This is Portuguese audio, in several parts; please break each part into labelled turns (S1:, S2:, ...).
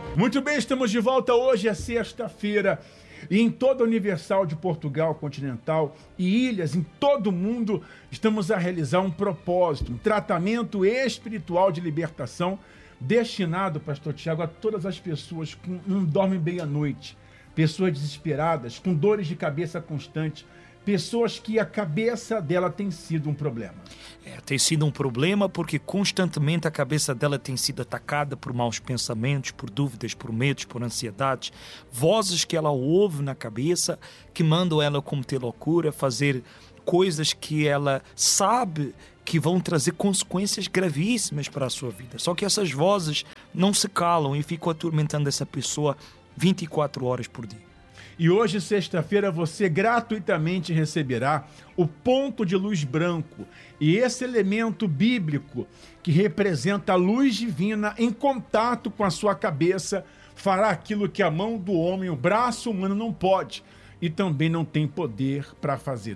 S1: Muito bem, estamos de volta. Hoje é sexta-feira e em toda a Universal de Portugal Continental e ilhas em todo o mundo estamos a realizar um propósito, um tratamento espiritual de libertação destinado, pastor Tiago, a todas as pessoas que não dormem bem à noite, pessoas desesperadas, com dores de cabeça constantes, pessoas que a cabeça dela tem sido um problema.
S2: Tem sido um problema porque constantemente a cabeça dela tem sido atacada por maus pensamentos, por dúvidas, por medos, por ansiedades, vozes que ela ouve na cabeça que mandam ela cometer loucura, fazer coisas que ela sabe que vão trazer consequências gravíssimas para a sua vida. Só que essas vozes não se calam e ficam atormentando essa pessoa 24 horas por dia.
S1: E hoje, sexta-feira, você gratuitamente receberá o ponto de luz branco. E esse elemento bíblico, que representa a luz divina em contato com a sua cabeça, fará aquilo que a mão do homem, o braço humano não pode e também não tem poder para fazer.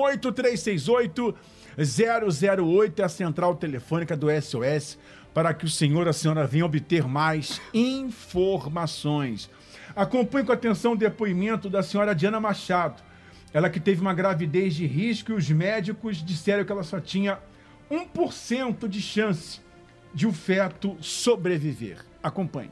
S1: 218-368-008 é a central telefônica do SOS para que o senhor e a senhora venham obter mais informações. Acompanhe com atenção o depoimento da senhora Diana Machado. Ela que teve uma gravidez de risco e os médicos disseram que ela só tinha 1% de chance de o feto sobreviver. Acompanhe.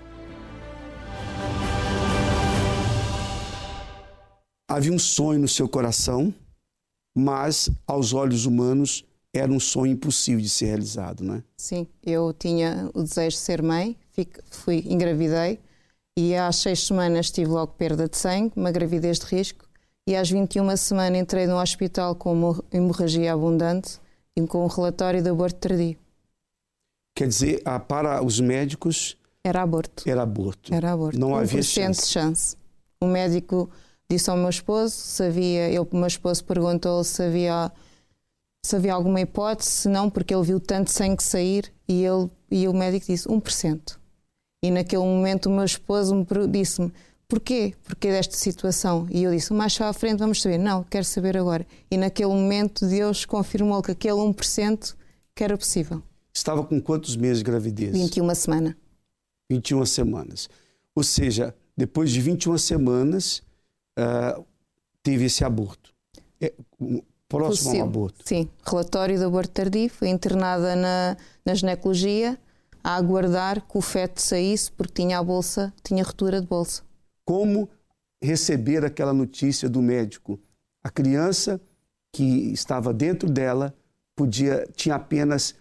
S3: Havia um sonho no seu coração, mas aos olhos humanos era um sonho impossível de ser realizado, não é?
S4: Sim, eu tinha o desejo de ser mãe, engravidei. E às 6 semanas tive logo perda de sangue, uma gravidez de risco, e às 21 semanas entrei no hospital com uma hemorragia abundante e com um relatório de aborto tardio.
S3: Quer dizer, para os médicos...
S4: Era aborto.
S3: Era aborto.
S4: Era aborto.
S3: Não havia
S4: 1% de chance. O médico disse ao meu esposo, o meu esposo perguntou se havia alguma hipótese, se não, porque ele viu tanto sangue sair, e o médico disse 1%. E naquele momento o meu esposo disse-me, porquê? Porquê desta situação? E eu disse, mais à frente vamos saber. Não, quero saber agora. E naquele momento Deus confirmou que aquele 1% que era possível.
S3: Estava com quantos meses de gravidez?
S4: 21 semanas.
S3: 21 semanas. Ou seja, depois de 21 semanas, teve esse aborto. Próximo ao aborto.
S4: Sim, relatório de aborto tardio, fui internada na ginecologia, a aguardar que o feto saísse porque tinha ruptura de bolsa. Como
S3: receber aquela notícia do médico? A criança que estava dentro dela tinha apenas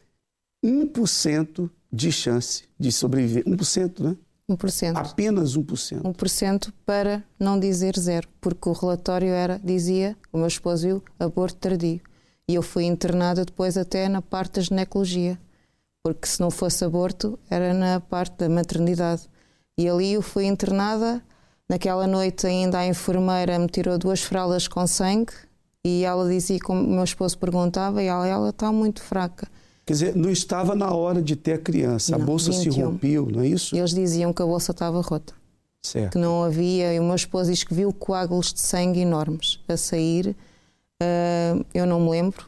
S3: 1% de chance de sobreviver. 1%, né?
S4: 1%.
S3: Apenas 1%.
S4: 1% para não dizer 0, porque o relatório dizia, o meu esposo viu, aborto tardio. E eu fui internada depois até na parte da ginecologia. Porque se não fosse aborto, era na parte da maternidade. E ali eu fui internada. Naquela noite ainda a enfermeira me tirou 2 fraldas com sangue e ela dizia, como o meu esposo perguntava, e ela está muito fraca.
S3: Quer dizer, não estava na hora de ter a criança, não, a bolsa 21. Se rompeu, não é isso?
S4: Eles diziam que a bolsa estava rota.
S3: Certo.
S4: Que não havia, e o meu esposo diz que viu coágulos de sangue enormes a sair. Eu não me lembro.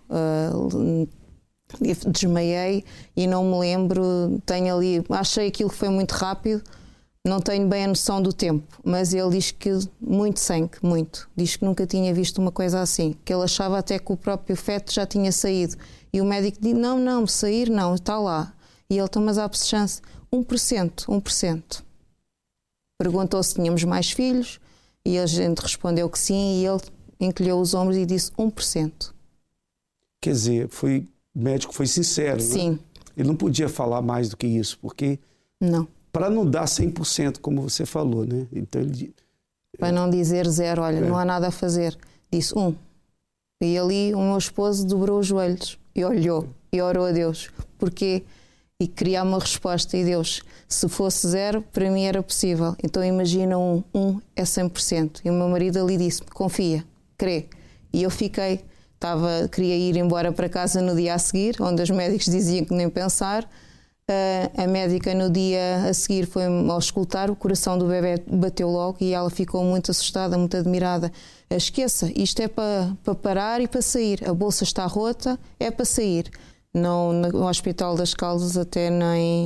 S4: Desmaiei e não me lembro, achei aquilo que foi muito rápido, não tenho bem a noção do tempo, mas ele diz que muito sangue, muito. Diz que nunca tinha visto uma coisa assim, que ele achava até que o próprio feto já tinha saído. E o médico disse, não, sair não, está lá. E ele, mas há chance, 1%. Perguntou se tínhamos mais filhos e a gente respondeu que sim, e ele encolheu os ombros e disse 1%.
S3: Quer dizer, o médico foi sincero,
S4: sim.
S3: Né? Ele não podia falar mais do que isso, porque...
S4: Não.
S3: Para não dar 100%, como você falou, né? Então ele...
S4: Para não dizer 0, olha, não há nada a fazer. Disse 1. E ali o meu esposo dobrou os joelhos e olhou e orou a Deus. Porquê? E queria uma resposta. E Deus, se fosse 0, para mim era possível. Então imagina 1 é 100%. E o meu marido ali disse-me, confia, crê. E eu queria ir embora para casa no dia a seguir, onde os médicos diziam que nem pensar. A médica no dia a seguir foi-me auscultar, o coração do bebê bateu logo e ela ficou muito assustada, muito admirada. Esqueça, isto é para parar e para sair, a bolsa está rota, é para sair. No Hospital das Caldas até nem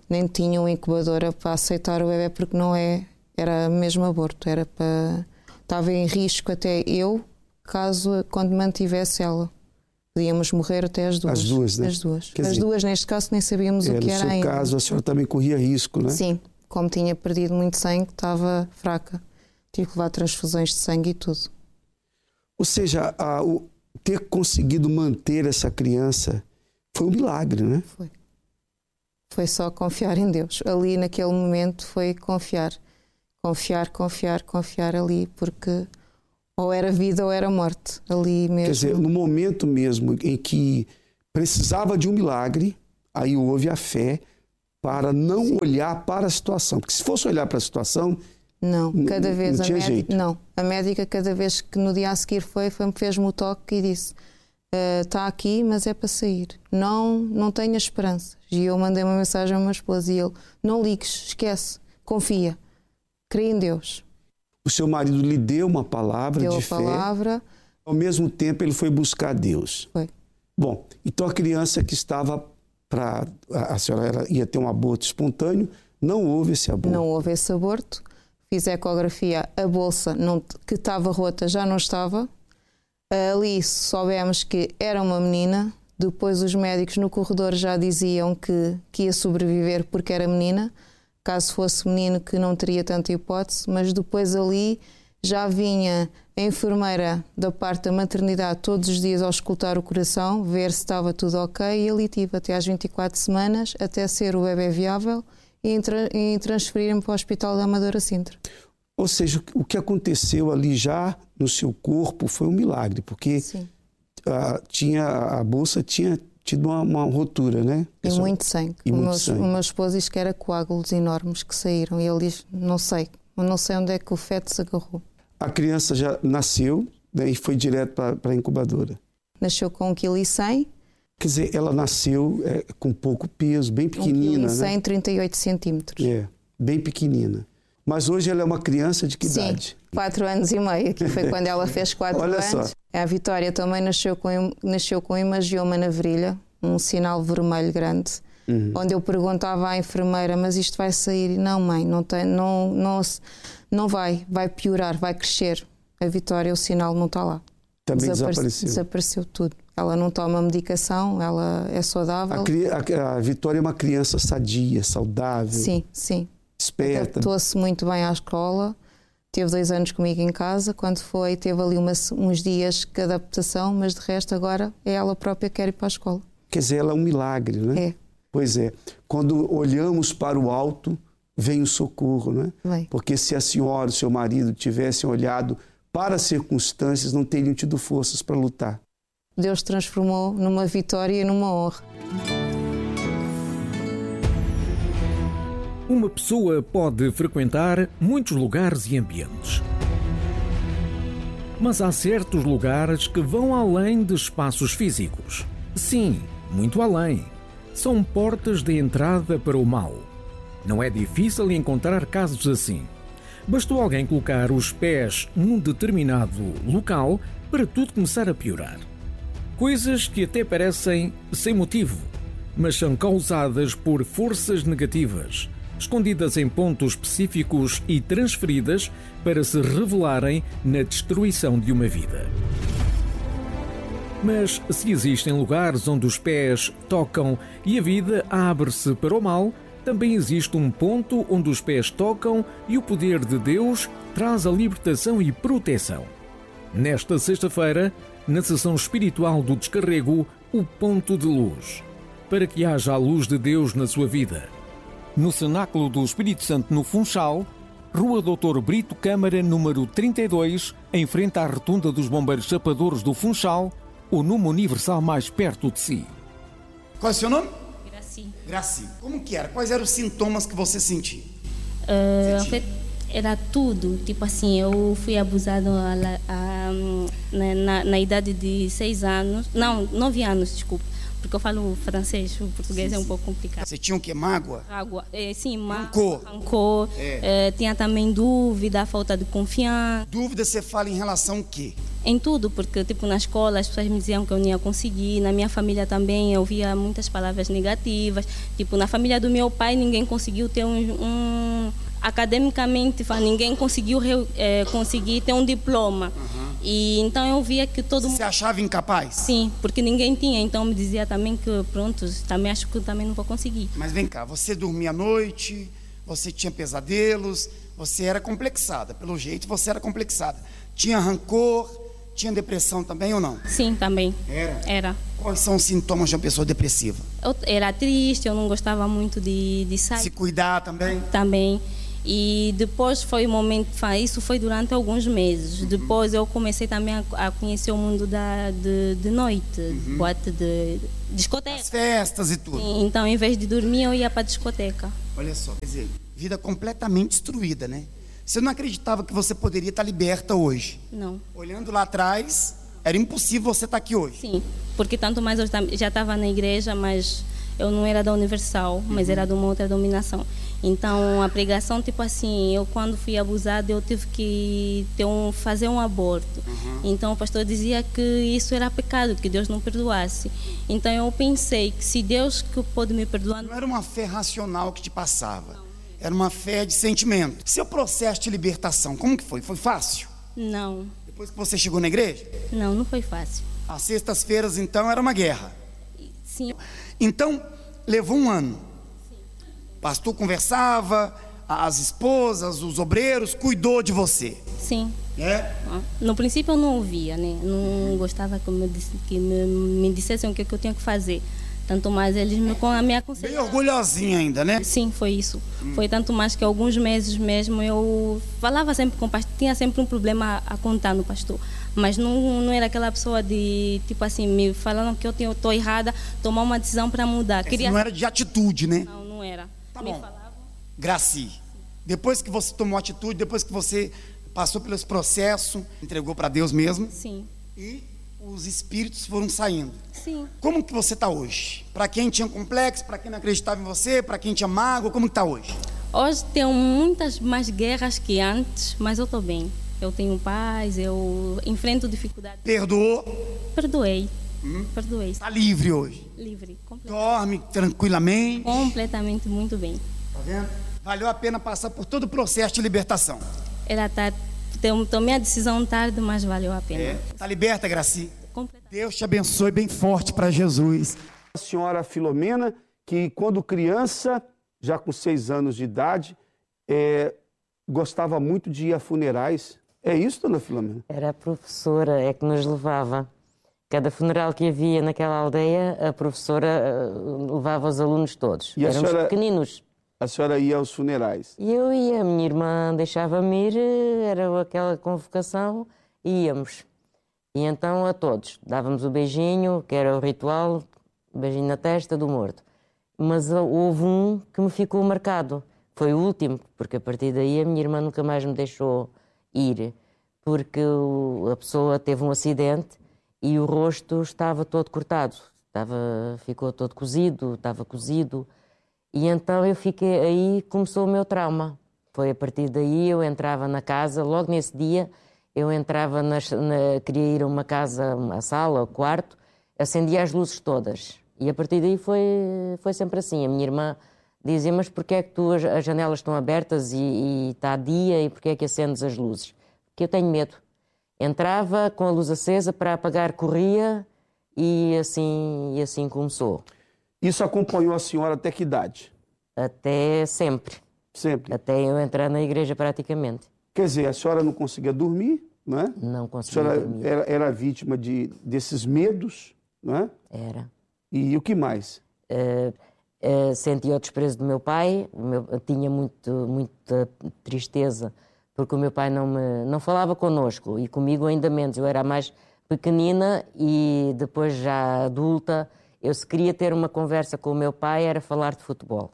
S4: nem tinham incubadora para aceitar o bebê, porque não era mesmo aborto, estava em risco até eu, quando mantivesse ela. Podíamos morrer até as duas.
S3: As duas, né?
S4: As duas.
S3: Quer
S4: As
S3: dizer,
S4: duas, neste caso, nem sabíamos o que era ainda.
S3: No seu caso, a senhora também corria risco, né?
S4: Sim, como tinha perdido muito sangue, estava fraca. Tive que levar transfusões de sangue e tudo.
S3: Ou seja, ter conseguido manter essa criança foi um milagre, né?
S4: Foi só confiar em Deus. Ali, naquele momento, foi confiar. Confiar ali, porque ou era vida ou era morte, ali mesmo.
S3: Quer dizer, no momento mesmo em que precisava de um milagre, aí houve a fé para não olhar para a situação. Porque se fosse olhar para a situação,
S4: não, cada vez
S3: não tinha jeito.
S4: Não, a médica, cada vez que no dia a seguir fez-me o toque e disse: está aqui, mas é para sair. Não tenha esperanças. E eu mandei uma mensagem ao meu esposo e ele: não ligues, esquece, confia, crê em Deus.
S3: O seu marido lhe deu uma palavra de fé. Deu a palavra. Ao mesmo tempo, ele foi buscar Deus.
S4: Foi.
S3: Bom, então a criança que estava a senhora ia ter um aborto espontâneo, não houve esse aborto.
S4: Não houve esse aborto. Fiz a ecografia, a bolsa que estava rota já não estava. Ali soubemos que era uma menina. Depois os médicos no corredor já diziam que ia sobreviver porque era menina. Caso fosse menino, que não teria tanta hipótese, mas depois ali já vinha a enfermeira da parte da maternidade todos os dias ao escutar o coração, ver se estava tudo ok, e ali tive até às 24 semanas, até ser o bebê viável e transferir-me para o Hospital da Amadora Sintra.
S3: Ou seja, o que aconteceu ali já no seu corpo foi um milagre, porque a bolsa tinha tido uma rotura, né?
S4: E muito sangue. O meu esposo diz que era coágulos enormes que saíram. E ele diz: não sei onde é que o feto se agarrou.
S3: A criança já nasceu, né, e foi direto para a incubadora.
S4: Nasceu com 1,1 kg.
S3: Quer dizer, ela nasceu com pouco peso, bem pequenina,
S4: 1,1 kg,
S3: né?
S4: 38 centímetros.
S3: Bem pequenina. Mas hoje ela é uma criança de que idade?
S4: 4 anos e meio, que foi quando ela fez 4
S3: Olha
S4: anos.
S3: Só.
S4: A Vitória também nasceu com hemangioma na virilha, um sinal vermelho grande, onde eu perguntava à enfermeira: mas isto vai sair? Não, mãe, não vai piorar, vai crescer. A Vitória, o sinal não está lá.
S3: Também desapareceu.
S4: Desapareceu tudo. Ela não toma medicação, ela é saudável.
S3: A Vitória é uma criança sadia, saudável.
S4: Sim.
S3: Esperta.
S4: Adaptou-se muito bem à escola. Teve 2 anos comigo em casa. Quando foi, teve ali uns dias de adaptação, mas de resto agora é ela própria que quer ir para a escola.
S3: Quer dizer, ela é um milagre, né?
S4: É.
S3: Pois é. Quando olhamos para o alto, vem o socorro, né?
S4: Vem.
S3: Porque se a senhora e o seu marido tivessem olhado para as circunstâncias, não teriam tido forças para lutar.
S4: Deus transformou numa vitória e numa honra.
S5: Uma pessoa pode frequentar muitos lugares e ambientes. Mas há certos lugares que vão além de espaços físicos. Sim, muito além. São portas de entrada para o mal. Não é difícil encontrar casos assim. Bastou alguém colocar os pés num determinado local para tudo começar a piorar. Coisas que até parecem sem motivo, mas são causadas por forças negativas, escondidas em pontos específicos e transferidas para se revelarem na destruição de uma vida. Mas se existem lugares onde os pés tocam e a vida abre-se para o mal, também existe um ponto onde os pés tocam e o poder de Deus traz a libertação e proteção. Nesta sexta-feira, na sessão espiritual do Descarrego, o ponto de luz, para que haja a luz de Deus na sua vida. No Cenáculo do Espírito Santo, no Funchal, Rua Doutor Brito Câmara, número 32, em frente à Rotunda dos Bombeiros Chapadores do Funchal, o número universal mais perto de si.
S6: Qual é o seu nome?
S7: Graci.
S6: Como que era? Quais eram os sintomas que você sentia?
S7: Era tudo. Tipo assim, eu fui abusada na idade de 6 anos. Não, 9 anos, desculpa. porque eu falo francês, o português é um pouco complicado.
S6: Você tinha o quê? Mágoa?
S7: Sim,
S6: Rancor.
S7: Rancor. Tinha também dúvida, falta de confiança.
S6: Dúvida você fala em relação ao quê?
S7: Em tudo, porque tipo na escola as pessoas me diziam que eu não ia conseguir, na minha família também eu ouvia muitas palavras negativas, tipo na família do meu pai ninguém conseguiu ter academicamente, ninguém conseguiu conseguir ter um diploma. E então eu via que todo mundo...
S6: Você achava incapaz?
S7: Sim, porque ninguém tinha, então me dizia também que pronto, também acho que eu também não vou conseguir.
S6: Mas vem cá, você dormia à noite, você tinha pesadelos, você era complexada, pelo jeito você era complexada. Tinha rancor, tinha depressão também ou não?
S7: Sim, também. Era.
S6: Quais são os sintomas de uma pessoa depressiva?
S7: Eu era triste, eu não gostava muito de sair.
S6: Se cuidar também?
S7: Também. E depois foi o momento, isso foi durante alguns meses. Depois eu comecei também a conhecer o mundo de noite, boate de discoteca.
S6: As festas e tudo.
S7: Sim, então, em vez de dormir, eu ia para a discoteca.
S6: Olha só, quer dizer, vida completamente destruída, né? Você não acreditava que você poderia estar liberta hoje?
S7: Não.
S6: Olhando lá atrás, era impossível você estar aqui hoje.
S7: Sim, porque tanto mais eu já estava na igreja, mas eu não era da Universal, mas era de uma outra dominação. Então, a pregação, tipo assim, eu quando fui abusada, eu tive que fazer um aborto. Então, o pastor dizia que isso era pecado, que Deus não perdoasse. Então, eu pensei que se Deus que pôde me perdoar...
S6: Não era uma fé racional que te passava, era uma fé de sentimento. Seu processo de libertação, como que foi? Foi fácil?
S7: Não.
S6: Depois que você chegou na igreja?
S7: Não, não foi fácil.
S6: As sextas-feiras, então, era uma guerra.
S7: Sim.
S6: Então, levou um ano. O pastor conversava, as esposas, os obreiros, cuidou de você.
S7: Sim.
S6: É?
S7: No princípio eu não ouvia, né? Não gostava que me dissessem o que eu tinha que fazer. Tanto mais eles com a minha aconselhavam.
S6: Bem orgulhosinha ainda, né?
S7: Sim, foi isso. Foi tanto mais que alguns meses mesmo eu falava sempre com o pastor, tinha sempre um problema a contar no pastor. Mas não era aquela pessoa de, tipo assim, me falando que eu estou errada, tomar uma decisão para mudar.
S6: Não era de atitude, né?
S7: Não era.
S6: Tá bom. Graci, depois que você tomou atitude, depois que você passou pelos processos, entregou para Deus mesmo.
S7: Sim.
S6: E os espíritos foram saindo.
S7: Sim.
S6: Como que você está hoje? Para quem tinha complexo, para quem não acreditava em você, para quem tinha mágoa, como que está hoje?
S7: Hoje tenho muitas mais guerras que antes, mas eu estou bem. Eu tenho paz, eu enfrento dificuldades.
S6: Perdoou?
S7: Perdoei. Perdoei.
S6: Está livre hoje?
S7: Livre, completamente.
S6: Dorme tranquilamente?
S7: Completamente, muito bem.
S6: Tá vendo? Valeu a pena passar por todo o processo de libertação.
S7: Tomei a decisão tarde, mas valeu a pena.
S6: Está liberta, Graci? Deus te abençoe bem forte para Jesus.
S3: A senhora Filomena, que quando criança, já com 6 anos de idade, gostava muito de ir a funerais. É isso, dona Filomena?
S8: Era a professora, que nos levava. Cada funeral que havia naquela aldeia, a professora levava os alunos todos.
S3: E
S8: éramos pequeninos.
S3: A senhora ia aos funerais?
S8: E eu ia, a minha irmã deixava-me ir, era aquela convocação, e íamos. E então a todos, dávamos o beijinho, que era o ritual, o beijinho na testa do morto. Mas houve um que me ficou marcado, foi o último, porque a partir daí a minha irmã nunca mais me deixou ir, porque a pessoa teve um acidente e o rosto estava todo cortado, ficou todo cozido, estava cozido. E então eu fiquei, aí começou o meu trauma. Foi a partir daí, eu entrava na casa, logo nesse dia, eu entrava, queria ir a uma casa, a sala, o quarto, acendia as luzes todas. E a partir daí foi sempre assim. A minha irmã dizia, mas porquê é que as janelas estão abertas e está dia e porquê é que acendes as luzes? Porque eu tenho medo. Entrava com a luz acesa para apagar, corria e assim começou.
S3: Isso acompanhou a senhora até que idade?
S8: Até sempre.
S3: Sempre?
S8: Até eu entrar na igreja praticamente.
S3: Quer dizer, a senhora não conseguia dormir, não é?
S8: Não conseguia dormir.
S3: A senhora era vítima desses medos, não é?
S8: Era.
S3: E o que mais?
S8: Sentia o desprezo do meu pai, tinha muita tristeza, porque o meu pai não falava connosco, e comigo ainda menos. Eu era a mais pequenina e depois já adulta, eu se queria ter uma conversa com o meu pai era falar de futebol.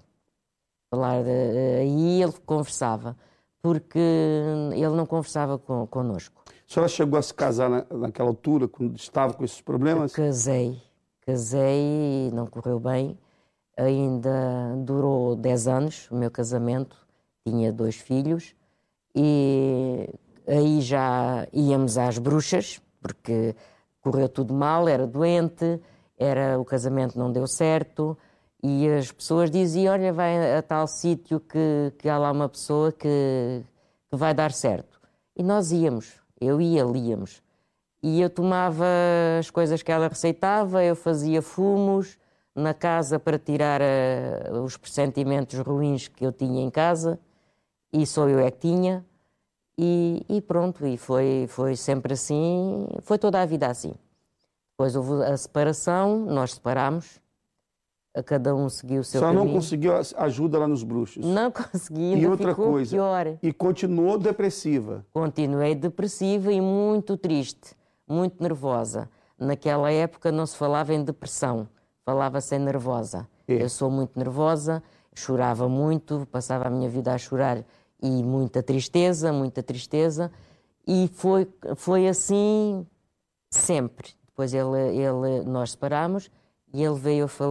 S8: Aí ele conversava, porque ele não conversava connosco.
S3: A senhora chegou a se casar naquela altura, quando estava com esses problemas?
S8: Casei e não correu bem. Ainda durou 10 anos o meu casamento. Tinha 2 filhos. E aí já íamos às bruxas, porque correu tudo mal, era doente, o casamento não deu certo. E as pessoas diziam, olha, vai a tal sítio que há lá uma pessoa que vai dar certo. E nós íamos, eu e ele íamos. E eu tomava as coisas que ela receitava, eu fazia fumos na casa para tirar os pressentimentos ruins que eu tinha em casa, e só eu é que tinha. E pronto, e foi sempre assim, foi toda a vida assim. Depois houve a separação, nós separámos, cada um seguiu o seu caminho.
S3: Só não conseguiu ajuda lá nos bruxos?
S8: Não consegui, ainda
S3: e outra
S8: ficou
S3: coisa,
S8: pior.
S3: E continuou depressiva?
S8: Continuei depressiva e muito triste, muito nervosa. Naquela época não se falava em depressão, falava-se em nervosa. Eu sou muito nervosa, chorava muito, passava a minha vida a chorar e muita tristeza. E foi assim sempre. Depois nós separámos e ele veio a falecer.